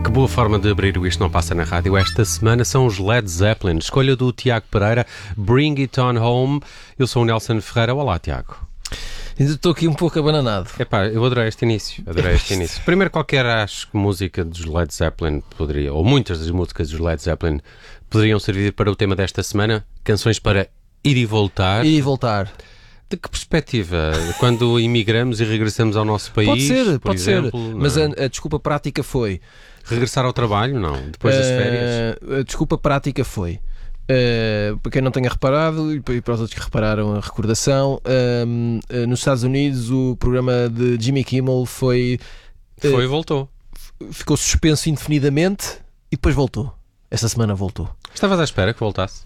Que boa forma de abrir o Isto Não Passa na Rádio esta semana são os Led Zeppelin. Escolha do Tiago Pereira, Bring It On Home. Eu sou o Nelson Ferreira. Olá, Tiago. Ainda estou aqui um pouco abananado. Epá, eu adorei este início. Primeiro, acho que música dos Led Zeppelin poderia, ou muitas das músicas dos Led Zeppelin poderiam servir para o tema desta semana. Canções para ir e voltar. Ir e voltar. De que perspectiva? Quando imigramos e regressamos ao nosso país, pode ser. Mas a desculpa prática foi... Regressar ao trabalho, não? Depois das férias? A desculpa prática foi... para quem não tenha reparado e para os outros que repararam a recordação, nos Estados Unidos o programa de Jimmy Kimmel foi e voltou. Ficou suspenso indefinidamente e depois voltou. Esta semana voltou. Estavas à espera que voltasse?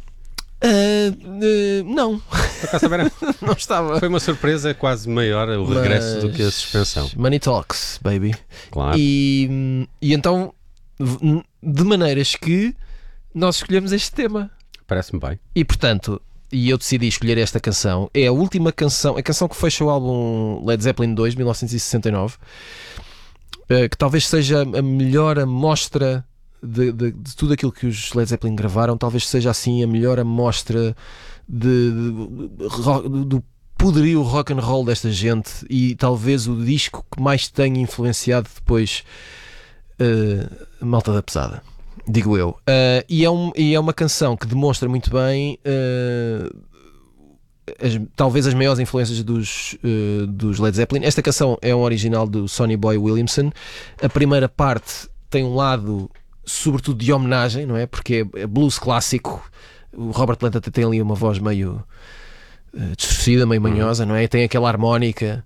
Não. Não estava. Foi uma surpresa quase maior o regresso do que a suspensão. Money talks, baby. Claro. E então, de maneiras que nós escolhemos este tema. Parece-me bem. E portanto, eu decidi escolher esta canção. É a última canção, a canção que fecha o álbum Led Zeppelin 2, 1969, que talvez seja a melhor amostra de tudo aquilo que os Led Zeppelin gravaram. Talvez seja assim a melhor amostra do poderio rock and roll desta gente, e talvez o disco que mais tenha influenciado depois a malta da pesada, digo eu. E é uma canção que demonstra muito bem talvez as maiores influências dos Led Zeppelin. Esta canção é um original do Sonny Boy Williamson. A primeira parte tem um lado sobretudo de homenagem, não é? Porque é blues clássico. O Robert Plant até tem ali uma voz meio distorcida, meio manhosa, não é? Tem aquela harmónica.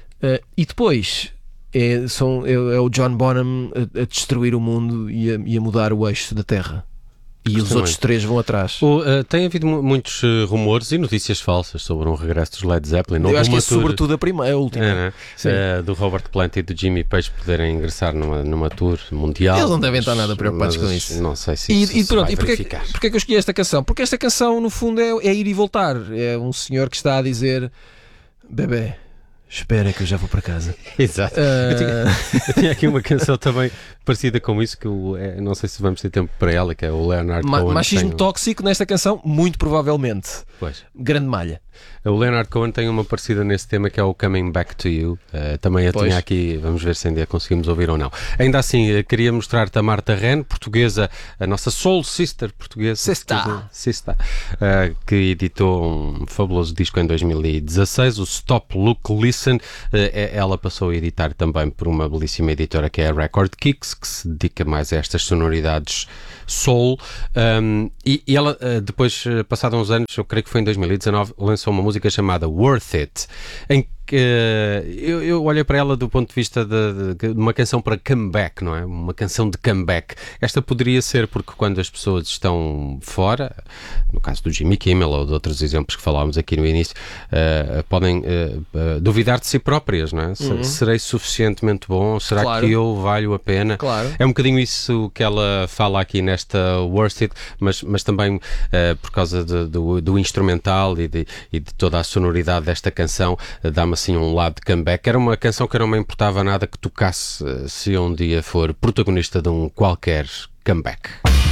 E depois é o John Bonham a destruir o mundo e a mudar o eixo da Terra. E os outros três vão atrás. Tem havido muitos rumores e notícias falsas sobre um regresso dos Led Zeppelin. Eu acho que é sobretudo a última. Do Robert Plant e do Jimmy Page poderem ingressar numa tour mundial. Eles não devem estar nada preocupados com isso. Não sei se vai verificar. Porquê que eu escolhi esta canção? Porque esta canção, no fundo, é ir e voltar. É um senhor que está a dizer: bebê, espera que eu já vou para casa. Exato. Eu tinha aqui uma canção também parecida com isso, que não sei se vamos ter tempo para ela, que é o Leonard Cohen. Machismo tóxico nesta canção, muito provavelmente. Pois. Grande malha. O Leonard Cohen tem uma parecida nesse tema, que é o Coming Back to You. Também a tinha aqui, vamos ver se ainda conseguimos ouvir ou não. Ainda assim, queria mostrar-te a Marta Ren, portuguesa, a nossa soul sister portuguesa. Sista. Que editou um fabuloso disco em 2016, o Stop, Look, Listen. Ela passou a editar também por uma belíssima editora que é a Record Kicks, que se dedica mais a estas sonoridades soul. E ela, depois, passados uns anos, eu creio que foi em 2019, lançou uma música chamada Worth It, em que eu olhei para ela do ponto de vista de uma canção para comeback, não é? Uma canção de comeback. Esta poderia ser porque quando as pessoas estão fora, no caso do Jimmy Kimmel ou de outros exemplos que falámos aqui no início, podem duvidar de si próprias, não é? Serei suficientemente bom? Será que eu valho a pena? Claro. É um bocadinho isso que ela fala aqui nesta Worth It, mas também por causa do instrumental e de toda a sonoridade desta canção, dá-me assim um lado de comeback. Era uma canção que não me importava nada que tocasse se um dia for protagonista de um qualquer comeback.